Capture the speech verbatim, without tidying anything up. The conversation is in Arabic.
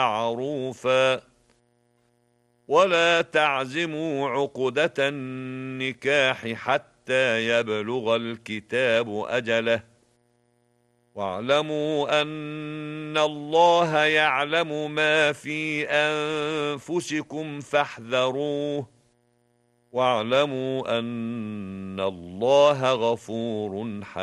معروفا ولا تعزموا عقدة النكاح حتى يبلغ الكتاب أجله واعلموا أن الله يعلم ما في أنفسكم فاحذروه واعلموا أن الله غفور حليم.